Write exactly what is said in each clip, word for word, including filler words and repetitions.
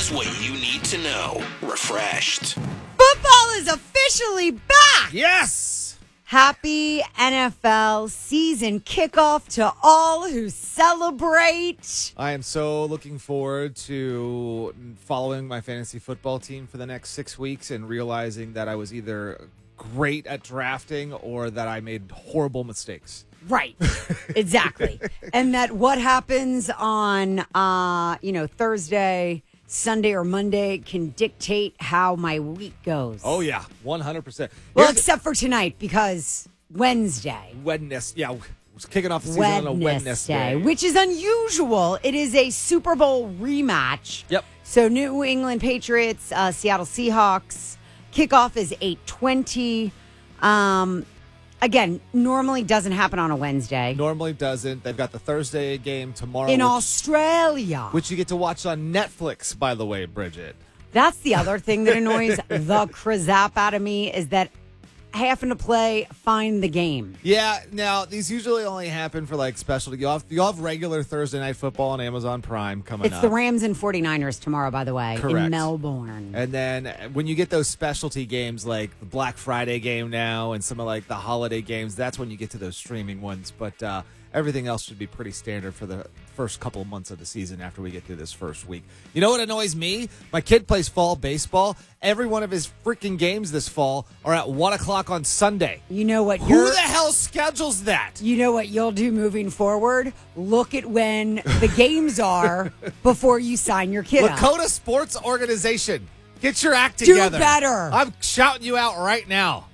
Here's what you need to know. Refreshed. Football is officially back. Yes. Happy N F L season kickoff to all who celebrate. I am so looking forward to following my fantasy football team for the next six weeks and realizing that I was either great at drafting or that I made horrible mistakes. Right. Exactly. And that what happens on, uh, you know, Thursday, Sunday, or Monday can dictate how my week goes. Oh, yeah. one hundred percent. Well, Here's except for tonight, because Wednesday. Wednesday. Yeah. Was kicking off the season on a Wednesday. Which is unusual. It is a Super Bowl rematch. Yep. So New England Patriots, uh, Seattle Seahawks. Kickoff is eight twenty. Um, again, normally doesn't happen on a Wednesday. Normally doesn't. They've got the Thursday game tomorrow. In which, Australia. Which you get to watch on Netflix, by the way, Bridget. That's the other thing that annoys the crap out of me is that having to play Find the Game. Yeah, now, these usually only happen for, like, specialty. You'll have, you'll have regular Thursday Night Football on Amazon Prime coming it's up. It's the Rams and 49ers tomorrow, by the way, Correct. in Melbourne. And then when you get those specialty games like the Black Friday game now and some of, like, the holiday games, that's when you get to those streaming ones. But uh, everything else should be pretty standard for the first couple of months of the season after we get through this first week. You know what annoys me? My kid plays fall baseball. Every one of his freaking games this fall are at one o'clock on Sunday. You know what? Who the hell schedules that? You know what you'll do moving forward? Look at when the games are before you sign your kid up. Lakota Sports Organization. Get your act Do together. Do better. I'm shouting you out right now.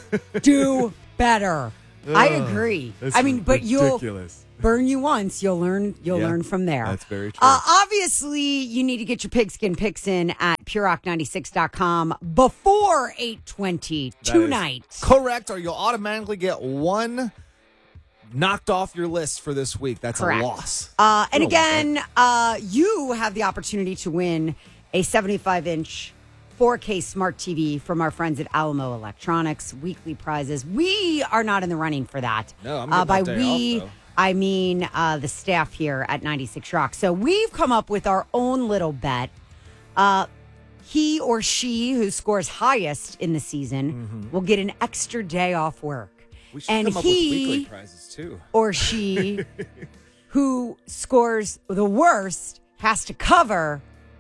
Do better. I agree. I mean, but ridiculous. you'll burn you once, you'll learn you'll yeah, learn from there. That's very true. Uh, obviously, you need to get your pigskin picks in at pure rock ninety-six dot com before eight twenty tonight. Correct, or you'll automatically get one knocked off your list for this week. That's Correct. a loss. Uh, and again, uh, you have the opportunity to win a seventy-five inch four K smart T V from our friends at Alamo Electronics. Weekly prizes. We are not in the running for that. No, I'm uh, getting by that day we. off, though. I mean uh, the staff here at ninety-six Rock. So we've come up with our own little bet. Uh, he or she who scores highest in the season mm-hmm. will get an extra day off work. We should and come up he with weekly prizes too. Or she who scores the worst has to cover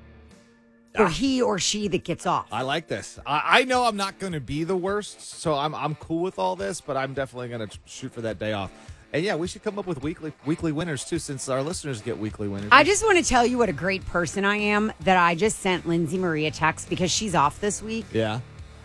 for ah. he or she that gets off. I like this. I, I know I'm not going to be the worst, so I'm I'm cool with all this, but I'm definitely going to shoot for that day off. And yeah, we should come up with weekly weekly winners too, since our listeners get weekly winners. I just want to tell you what a great person I am that I just sent Lindsay Marie a text because she's off this week. Yeah.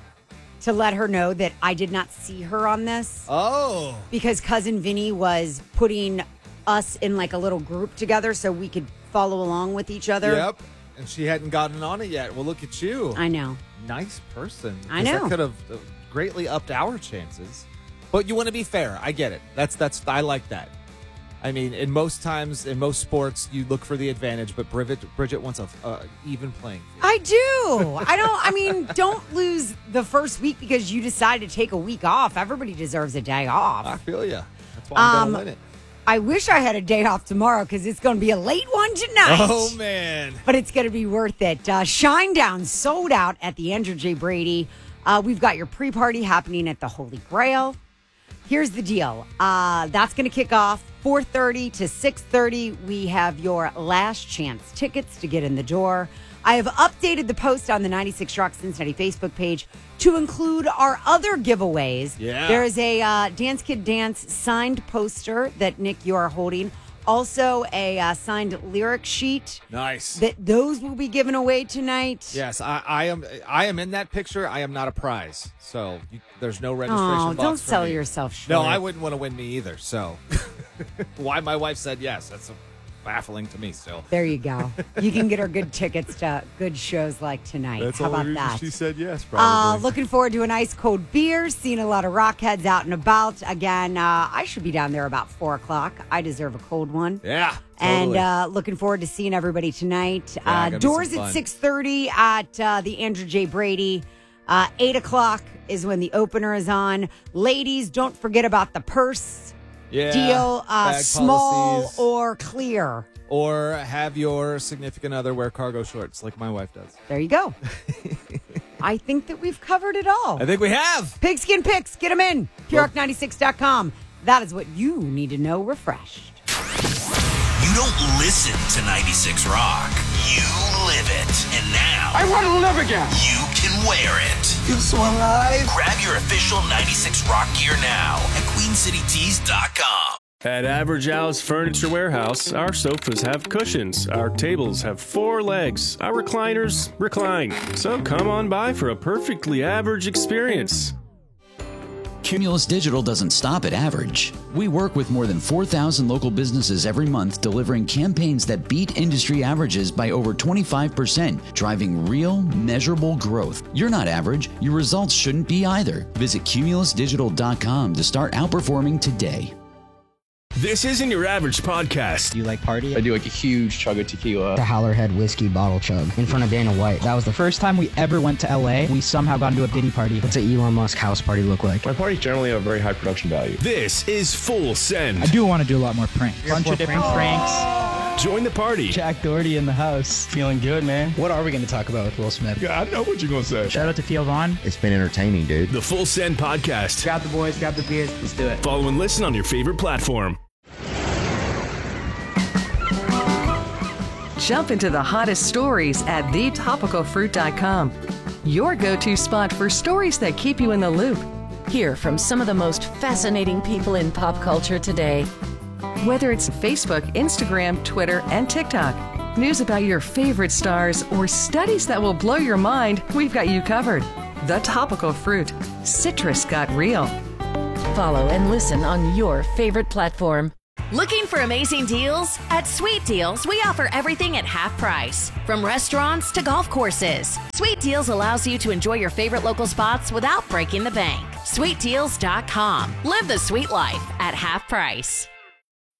To let her know that I did not see her on this. Oh. Because cousin Vinny was putting us in like a little group together so we could follow along with each other. Yep. And she hadn't gotten on it yet. Well, look at you. I know. Nice person. I know. That could have greatly upped our chances. But you want to be fair. I get it. That's that's I like that. I mean, in most times, in most sports, you look for the advantage, but Bridget, Bridget wants a uh, even playing field. I do. I don't, I mean, don't lose the first week because you decide to take a week off. Everybody deserves a day off. I feel you. That's why I'm um, going to win it. I wish I had a day off tomorrow because it's going to be a late one tonight. Oh, man. But it's going to be worth it. Uh, Shinedown sold out at the Andrew J. Brady. Uh, we've got your pre-party happening at the Holy Grail. Here's the deal. Uh, that's going to kick off four thirty to six thirty. We have your last chance tickets to get in the door. I have updated the post on the ninety-six Rock Cincinnati Facebook page to include our other giveaways. Yeah. There is a uh, Dance Kid Dance signed poster that, Nick, you are holding. Also, a uh, signed lyric sheet. Nice. That those will be given away tonight. Yes, I, I am. I am in that picture. I am not a prize, so you, there's no registration oh, box. Don't for sell me. yourself short. No, I wouldn't want to win me either. So, why my wife said yes? That's baffling to me. So there you go. You can get her good tickets to good shows like tonight. That's How all about the that? She said yes. Probably. Uh, looking forward to an ice cold beer. Seeing a lot of rockheads out and about. Again, uh, I should be down there about four o'clock. I deserve a cold one. Yeah. And totally. uh, looking forward to seeing everybody tonight. Yeah, uh, doors at six thirty at uh, the Andrew J. Brady. Uh, eight o'clock is when the opener is on. Ladies, don't forget about the purse. Yeah, deal, uh, bag small policies. or clear. Or have your significant other wear cargo shorts like my wife does. There you go. I think that we've covered it all. I think we have. Pigskin Picks, get them in. Pure Rock ninety-six dot com. That is what you need to know refreshed. You don't listen to ninety-six Rock. You live it. And now, I want to live again. you can wear it. Feels so alive. Grab your official ninety-six Rock gear now at queen city tees dot com. At Average Al's Furniture Warehouse, our sofas have cushions, our tables have four legs, our recliners recline. So come on by for a perfectly average experience. Cumulus Digital doesn't stop at average. We work with more than four thousand local businesses every month, delivering campaigns that beat industry averages by over twenty-five percent, driving real, measurable growth. You're not average. Your results shouldn't be either. Visit cumulus digital dot com to start outperforming today. This isn't your average podcast. Do you like party? I do like a huge chug of tequila. The Howlerhead whiskey bottle chug in front of Dana White. That was the first time we ever went to L A. We somehow got into a Diddy party. What's an Elon Musk house party look like? My parties generally have very high production value. This is Full Send. I do want to do a lot more pranks. Bunch of different pranks. Join the party. Jack Doherty in the house. Feeling good, man. What are we going to talk about with Will Smith? Yeah, I know what you're going to say. Shout out to Theo Vaughn. It's been entertaining, dude. The Full Send podcast. Grab the boys, grab the beers. Let's do it. Follow and listen on your favorite platform. Jump into the hottest stories at the topical fruit dot com. Your go-to spot for stories that keep you in the loop. Hear from some of the most fascinating people in pop culture today. Whether it's Facebook, Instagram, Twitter, and TikTok, news about your favorite stars, or studies that will blow your mind, we've got you covered. The Topical Fruit. Citrus got real. Follow and listen on your favorite platform. Looking for amazing deals? At Sweet Deals, we offer everything at half price. From restaurants to golf courses. Sweet Deals allows you to enjoy your favorite local spots without breaking the bank. sweet deals dot com. Live the sweet life at half price.